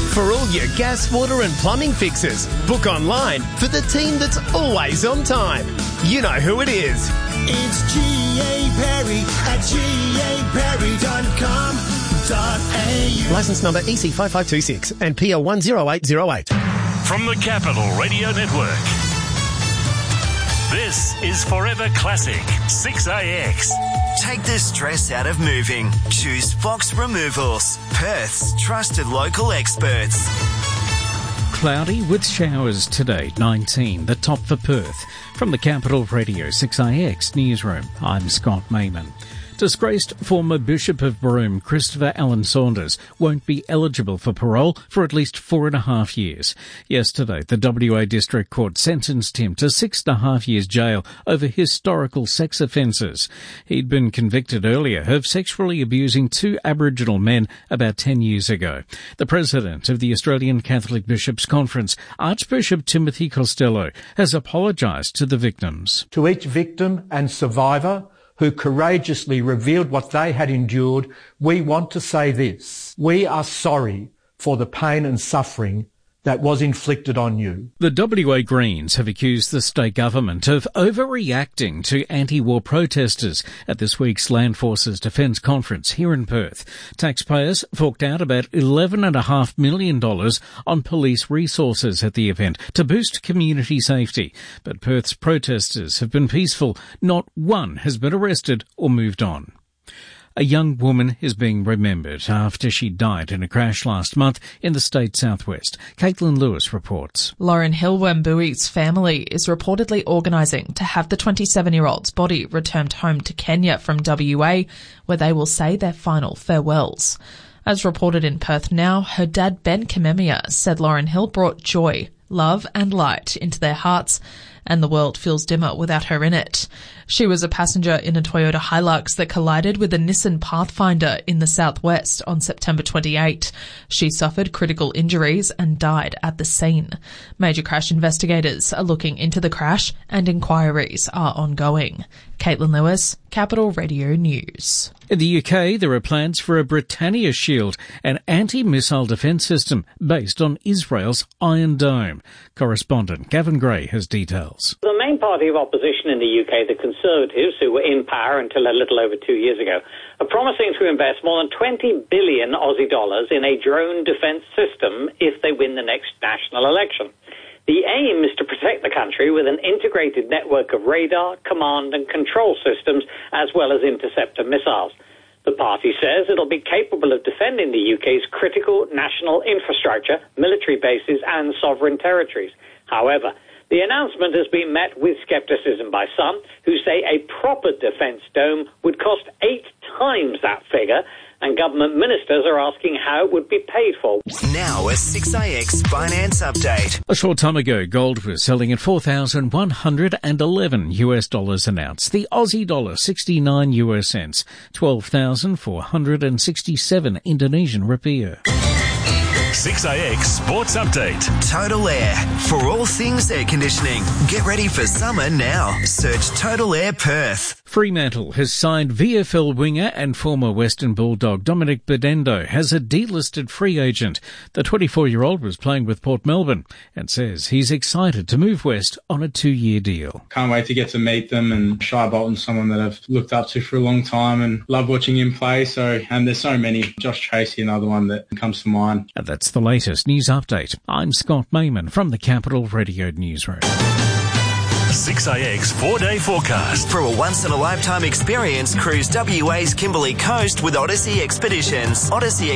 For all your gas, water and plumbing fixes, book online for the team that's always on time. You know who it is. It's G.A. Perry at gaperry.com.au. Licence number EC5526 and PL 10808. From the Capital Radio Network, this is Forever Classic 6AX. Take the stress out of moving. Choose Fox Removals, Perth's trusted local experts. Cloudy with showers today, 19, the top for Perth. From the Capital Radio 6AX newsroom, I'm Scott Mayman. Disgraced former Bishop of Broome, Christopher Allen Saunders, won't be eligible for parole for at least 4.5 years. Yesterday, the WA District Court sentenced him to 6.5 years jail over historical sex offences. He'd been convicted earlier of sexually abusing 2 Aboriginal men about 10 years ago. The president of the Australian Catholic Bishops' Conference, Archbishop Timothy Costello, has apologised to the victims. To each victim and survivor who courageously revealed what they had endured, we want to say this: we are sorry for the pain and suffering that was inflicted on you. The WA Greens have accused the state government of overreacting to anti-war protesters at this week's Land Forces Defence Conference here in Perth. Taxpayers forked out about $11.5 million on police resources at the event to boost community safety. But Perth's protesters have been peaceful. Not one has been arrested or moved on. A young woman is being remembered after she died in a crash last month in the state southwest. Caitlin Lewis reports. Lauren Hilwembui's family is reportedly organising to have the 27-year-old's body returned home to Kenya from WA, where they will say their final farewells. As reported in Perth Now, her dad Ben Kamemia said Lauren Hill brought joy, love and light into their hearts, and the world feels dimmer without her in it. She was a passenger in a Toyota Hilux that collided with a Nissan Pathfinder in the southwest on September 28. She suffered critical injuries and died at the scene. Major crash investigators are looking into the crash and inquiries are ongoing. Caitlin Lewis, Capital Radio News. In the UK, there are plans for a Britannia Shield, an anti-missile defence system based on Israel's Iron Dome. Correspondent Gavin Gray has details. The main party of opposition in the UK, the Conservatives, who were in power until a little over 2 years ago, are promising to invest more than 20 billion Aussie dollars in a drone defence system if they win the next national election. The aim is to protect the country with an integrated network of radar, command and control systems, as well as interceptor missiles. The party says it'll be capable of defending the UK's critical national infrastructure, military bases and sovereign territories. However, the announcement has been met with scepticism by some who say a proper defence dome would cost 8 times that figure, and government ministers are asking how it would be paid for. Now a 6AX finance update. A short time ago, gold was selling at $4,111 an ounce. The Aussie dollar 69 US cents, 12,467 Indonesian rupiah. 6AX Sports Update. Total Air. For all things air conditioning. Get ready for summer now. Search Total Air Perth. Fremantle has signed VFL winger and former Western Bulldog Dominic Bedendo as a delisted free agent. The 24-year-old was playing with Port Melbourne and says he's excited to move west on a 2-year deal. Can't wait to get to meet them, and Shai Bolton's someone that I've looked up to for a long time and love watching him play. And there's so many. Josh Tracy, another one that comes to mind. And that's the latest news update. I'm Scott Mayman from the Capital Radio Newsroom. 6AX 4-day forecast. For a once-in-a-lifetime experience, cruise WA's Kimberley Coast with Odyssey Expeditions.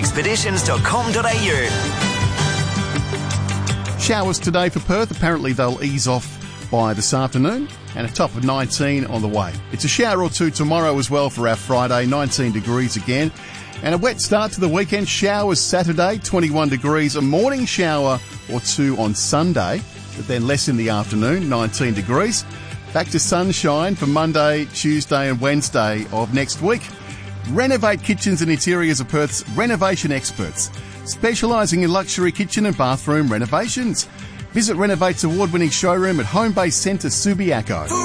odysseyexpeditions.com.au. Showers today for Perth. Apparently they'll ease off by this afternoon, and a top of 19 on the way. It's a shower or two tomorrow as well for our Friday, 19 degrees again. And a wet start to the weekend. Showers Saturday, 21 degrees. A morning shower or two on Sunday, but then less in the afternoon, 19 degrees. Back to sunshine for Monday, Tuesday and Wednesday of next week. Renovate Kitchens and Interiors are Perth's renovation experts, specialising in luxury kitchen and bathroom renovations. Visit Renovate's award-winning showroom at Homebase Centre, Subiaco.